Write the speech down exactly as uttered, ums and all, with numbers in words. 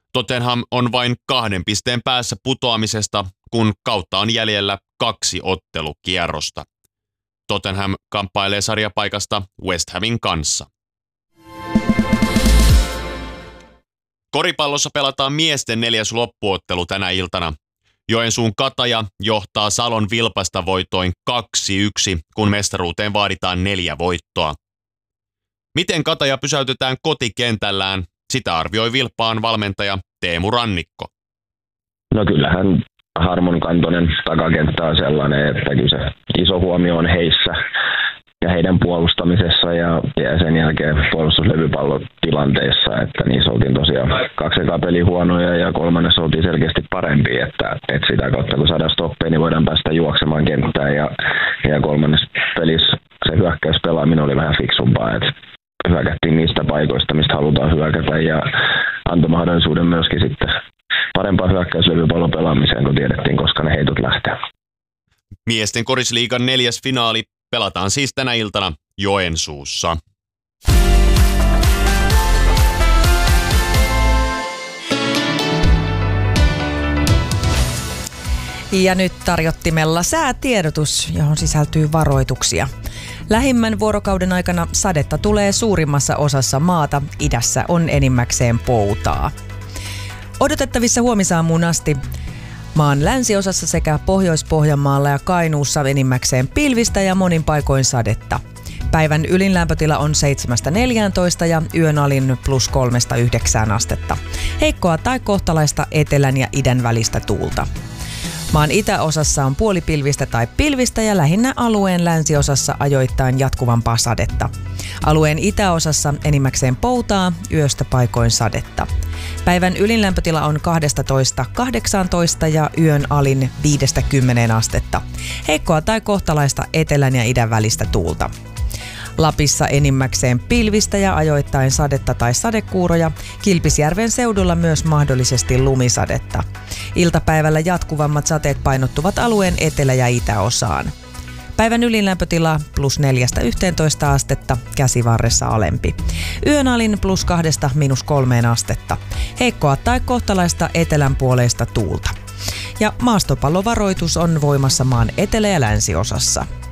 Tottenham on vain kahden pisteen päässä putoamisesta, kun kautta on jäljellä kaksi ottelukierrosta. Tottenham kamppailee sarjapaikasta West Hamin kanssa. Koripallossa pelataan miesten neljäs loppuottelu tänä iltana. Joensuun Kataja johtaa Salon Vilpasta voitoin kaksi yksi, kun mestaruuteen vaaditaan neljä voittoa. Miten Kataja pysäytetään kotikentällään, sitä arvioi Vilppaan valmentaja Teemu Rannikko. No kyllähän Harmon kantoinen takakenttä on sellainen, että kyllä se iso huomio on heissä ja heidän puolustamisessa ja, ja sen jälkeen puolustuslevypallotilanteissa, että niissä oltiin tosiaan kaksi ekaa peliä huonoja ja kolmannessa oltiin selkeästi parempi, että, että sitä kautta kun saadaan stoppia, niin voidaan päästä juoksemaan kenttään ja, ja kolmannessa pelissä se hyökkäyspelaaminen oli vähän fiksumpaa, että hyökättiin niistä paikoista, mistä halutaan hyökätä ja antoi mahdollisuuden myöskin sitten parempaa hyökkäyslevypallon pelaamiseen, kun tiedettiin, koska ne heitot lähtee. Miesten korisliigan neljäs finaali pelataan siis tänä iltana Joensuussa. Ja nyt tarjottimella säätiedotus, johon sisältyy varoituksia. Lähimmän vuorokauden aikana sadetta tulee suurimmassa osassa maata, idässä on enimmäkseen poutaa. Odotettavissa huomisaamuun asti maan länsiosassa sekä Pohjois-Pohjanmaalla ja Kainuussa enimmäkseen pilvistä ja monin paikoin sadetta. Päivän ylin lämpötila on seitsemästä neljääntoista ja yön alin plus kolmesta yhdeksään astetta. Heikkoa tai kohtalaista etelän ja idän välistä tuulta. Maan itäosassa on puolipilvistä tai pilvistä ja lähinnä alueen länsiosassa ajoittain jatkuvampaa sadetta. Alueen itäosassa enimmäkseen poutaa, yöstä paikoin sadetta. Päivän ylin lämpötila on kaksitoista kahdeksantoista ja yön alin viidestä kymmeneen astetta. Heikkoa tai kohtalaista etelän ja idän välistä tuulta. Lapissa enimmäkseen pilvistä ja ajoittain sadetta tai sadekuuroja, Kilpisjärven seudulla myös mahdollisesti lumisadetta. Iltapäivällä jatkuvammat sateet painottuvat alueen etelä- ja itäosaan. Päivän ylinlämpötila plus neljästä yhteentoista astetta, Käsivarressa alempi. Yön alin plus kahdesta miinus kolmeen astetta. Heikkoa tai kohtalaista etelänpuoleista tuulta. Ja maastopallovaroitus on voimassa maan etelä- ja länsiosassa.